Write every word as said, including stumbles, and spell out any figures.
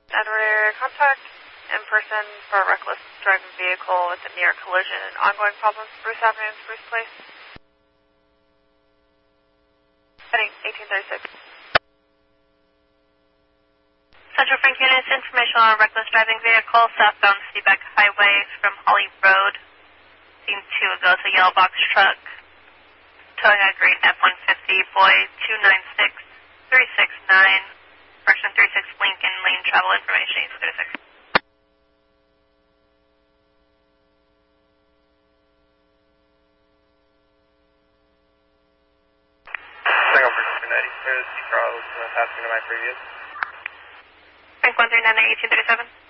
Edward, contact in person for a reckless driving vehicle with a near collision and ongoing problems. Bruce Avenue and Spruce Place. Heading eighteen thirty-six. Central Frank Units, information on a reckless driving vehicle, southbound Seabeck Highway from Holly Road. Seen two ago, it's a yellow box truck. Towing a green F one fifty, boy two nine six three six nine, person thirty-six Lincoln, lane travel information, eight thirty-six. Single for two ninety-two, C Charles, uh, passing to my previous. Frank one three nine eight, eighteen thirty-seven.